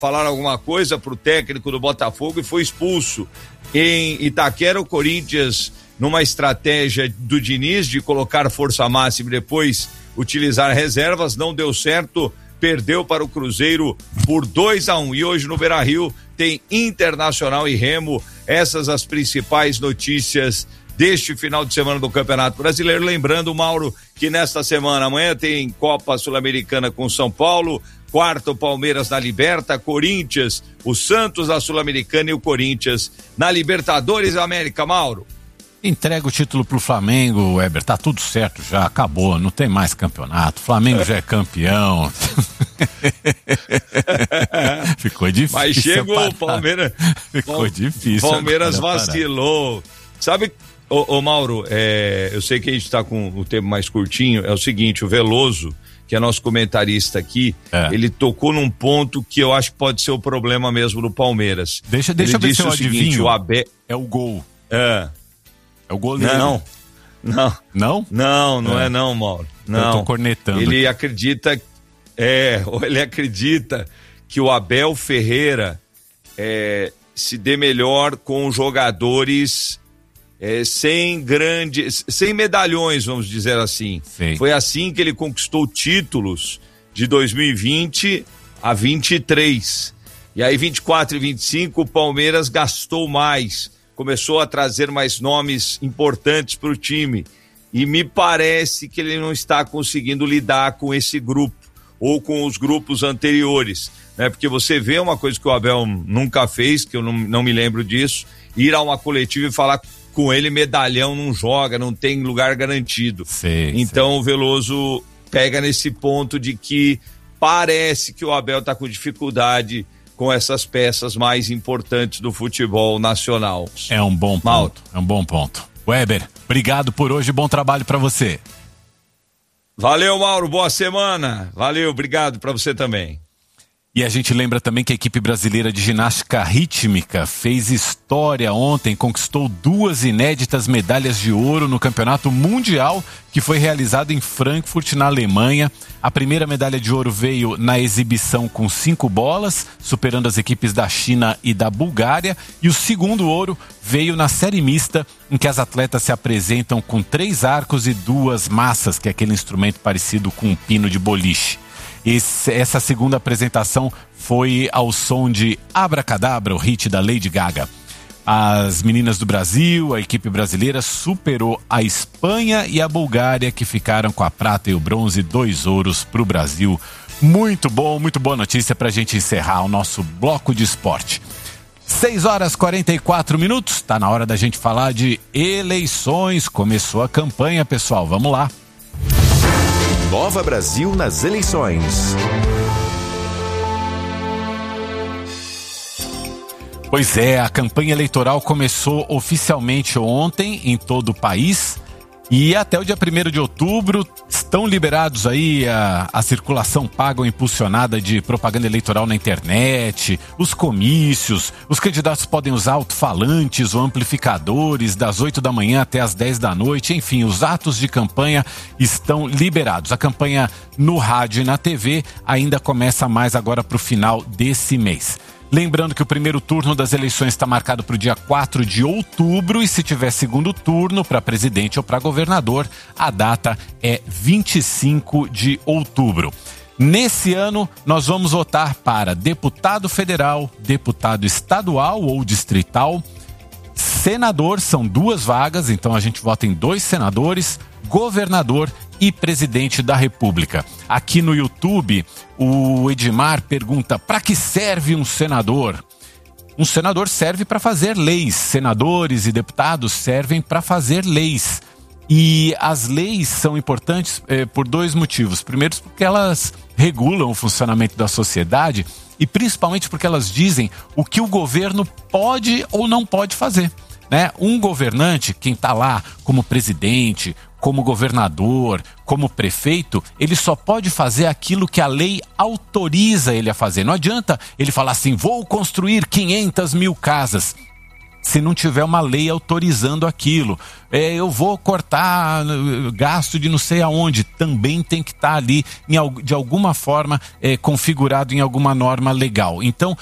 falaram alguma coisa pro técnico do Botafogo e foi expulso. Em Itaquera, o Corinthians, numa estratégia do Diniz de colocar força máxima e depois utilizar reservas, não deu certo, perdeu para o Cruzeiro por 2-1. E hoje no Beira-Rio tem Internacional e Remo. Essas as principais notícias deste final de semana do Campeonato Brasileiro. Lembrando, Mauro, que nesta semana, amanhã tem Copa Sul-Americana com São Paulo, quarto Palmeiras na Liberta, Corinthians, o Santos na Sul-Americana e o Corinthians na Libertadores América, Mauro. Entrega o título pro Flamengo, Weber, tá tudo certo já, acabou, não tem mais campeonato, o Flamengo já é campeão. Ficou difícil. Mas chegou o Palmeiras. Ficou difícil. Palmeiras vacilou. Sabe, ô Mauro, eu sei que a gente tá com o tempo mais curtinho, é o seguinte, o Veloso, que é nosso comentarista aqui, ele tocou num ponto que eu acho que pode ser o problema mesmo do Palmeiras. Deixa eu ver se eu adivinho. É o gol. É o goleiro. Não é não, Mauro. Não. Eu tô cornetando. Ele acredita que o Abel Ferreira se dê melhor com jogadores sem medalhões, vamos dizer assim. Sim. Foi assim que ele conquistou títulos de 2020 a 23. E aí 24 e 25 o Palmeiras gastou mais, começou a trazer mais nomes importantes para o time. E me parece que ele não está conseguindo lidar com esse grupo ou com os grupos anteriores, né? Porque você vê uma coisa que o Abel nunca fez, que eu não me lembro disso, ir a uma coletiva e falar com ele, medalhão não joga, não tem lugar garantido. Então o Veloso pega nesse ponto de que parece que o Abel está com dificuldade com essas peças mais importantes do futebol nacional. É um bom ponto. Weber, obrigado por hoje, bom trabalho para você. Valeu, Mauro, boa semana. Valeu, obrigado para você também. E a gente lembra também que a equipe brasileira de ginástica rítmica fez história ontem, conquistou 2 inéditas medalhas de ouro no Campeonato Mundial que foi realizado em Frankfurt, na Alemanha. A primeira medalha de ouro veio na exibição com 5 bolas, superando as equipes da China e da Bulgária. E o segundo ouro veio na série mista, em que as atletas se apresentam com 3 arcos e 2 massas, que é aquele instrumento parecido com um pino de boliche. Essa segunda apresentação foi ao som de Abracadabra, o hit da Lady Gaga. As meninas do Brasil, a equipe brasileira, superou a Espanha e a Bulgária, que ficaram com a prata e o bronze, 2 ouros para o Brasil. Muito boa notícia para a gente encerrar o nosso bloco de esporte. 6h44, está na hora da gente falar de eleições. Começou a campanha, pessoal, vamos lá. Nova Brasil nas eleições. Pois é, a campanha eleitoral começou oficialmente ontem em todo o país e até o dia 1º de outubro estão liberados aí a circulação paga ou impulsionada de propaganda eleitoral na internet, os comícios, os candidatos podem usar alto-falantes ou amplificadores das 8 da manhã até as 10 da noite, enfim, os atos de campanha estão liberados. A campanha no rádio e na TV ainda começa mais agora para o final desse mês. Lembrando que o primeiro turno das eleições está marcado para o dia 4 de outubro e se tiver segundo turno para presidente ou para governador, a data é 25 de outubro. Nesse ano, nós vamos votar para deputado federal, deputado estadual ou distrital, senador, são 2 vagas, então a gente vota em 2 senadores, governador e presidente da República. Aqui no YouTube, o Edmar pergunta: para que serve um senador? Um senador serve para fazer leis. Senadores e deputados servem para fazer leis. E as leis são importantes por 2 motivos. Primeiro, porque elas regulam o funcionamento da sociedade e principalmente porque elas dizem o que o governo pode ou não pode fazer, né? Um governante, quem está lá como presidente, como governador, como prefeito, ele só pode fazer aquilo que a lei autoriza ele a fazer. Não adianta ele falar assim: vou construir 500 mil casas. se não tiver uma lei autorizando aquilo. Eu vou cortar gasto de não sei aonde, também tem que estar ali de alguma forma configurado em alguma norma legal. Então,